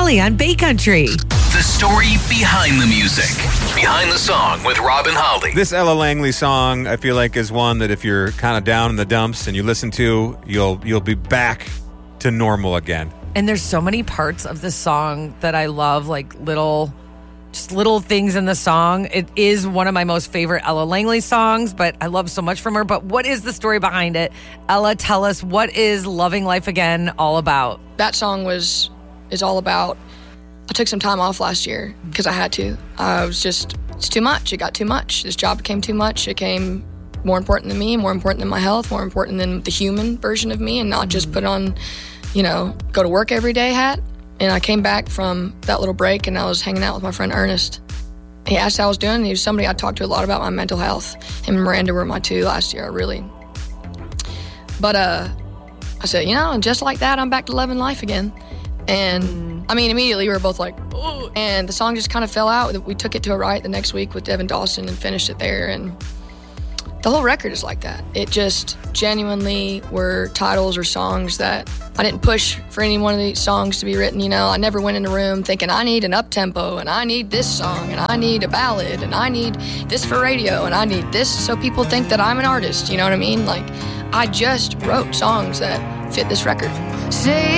Holly on Bay Country. The story behind the music. Behind the song with Rob and Holly. This Ella Langley song, I feel like, is one that if you're kind of down in the dumps and you listen to, you'll be back to normal again. And there's so many parts of the song that I love, like little things in the song. It is one of my most favorite Ella Langley songs, but I love so much from her. But what is the story behind it? Ella, tell us, what is Loving Life Again all about? That song is all about, I took some time off last year because I had to. It's too much. It got too much. This job became too much. It became more important than me, more important than my health, more important than the human version of me, and not just put on, go to work every day hat. And I came back from that little break, and I was hanging out with my friend Ernest. He asked how I was doing, and he was somebody I talked to a lot about my mental health. Him and Miranda were my two last year, But I said, just like that, I'm back to loving life again. And, immediately we were both like, oh, and the song just kind of fell out. We took it to a write the next week with Devin Dawson and finished it there, and the whole record is like that. It just genuinely were titles or songs that I didn't push for any one of these songs to be written. I never went in a room thinking I need an up-tempo and I need this song and I need a ballad and I need this for radio and I need this so people think that I'm an artist. You know what I mean? Like, I just wrote songs that fit this record. Say